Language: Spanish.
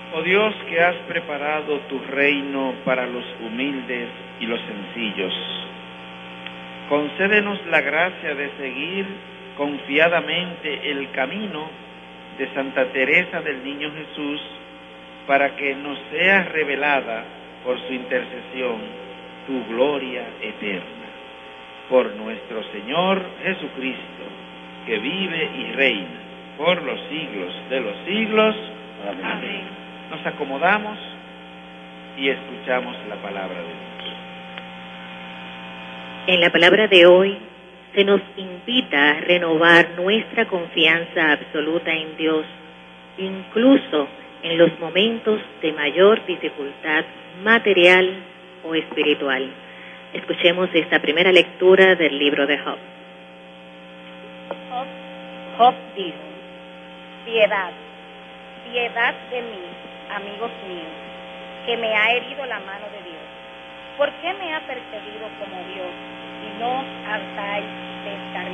Oh Dios, que has preparado tu reino para los humildes y los sencillos, concédenos la gracia de seguir confiadamente el camino de Santa Teresa del Niño Jesús, para que nos sea revelada por su intercesión tu gloria eterna. Por nuestro Señor Jesucristo, que vive y reina por los siglos de los siglos. Amén. Amén. Nos acomodamos y escuchamos la palabra de Dios. En la palabra de hoy se nos invita a renovar nuestra confianza absoluta en Dios, incluso en los momentos de mayor dificultad material o espiritual. Escuchemos esta primera lectura del libro de Job. Job dijo: piedad de mí, amigos míos, que me ha herido la mano de Dios. ¿Por qué me ha perseguido como Dios y no os hartáis de escarnio?